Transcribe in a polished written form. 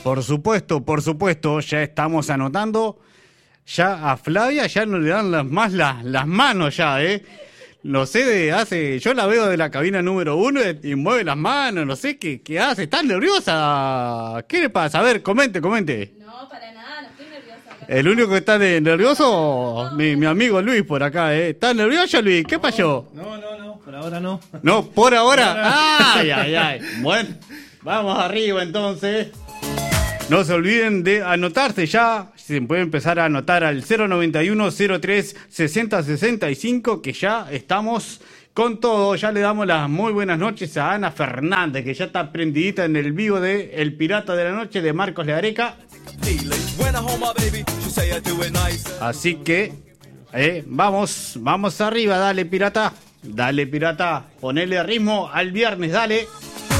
Por supuesto, ya estamos anotando. Ya a Flavia ya no le dan las manos ya, No sé, yo la veo de la cabina número 1 y mueve las manos, no sé qué hace, ¿estás nerviosa? ¿Qué le pasa? A ver, comente. No, para nada, no estoy nerviosa. El único que está nervioso, mi amigo Luis por acá, ¿Estás nervioso, Luis? ¿Qué pasó? No, por ahora no. No, por ahora. Ay. Bueno, vamos arriba entonces. No se olviden de anotarse ya. Se puede empezar a anotar al 091-03-6065, que ya estamos con todo. Ya le damos las muy buenas noches a Ana Fernández, que ya está prendidita en el vivo de El Pirata de la Noche de Marcos Leareca. Así que vamos arriba, dale pirata, ponele ritmo al viernes, dale.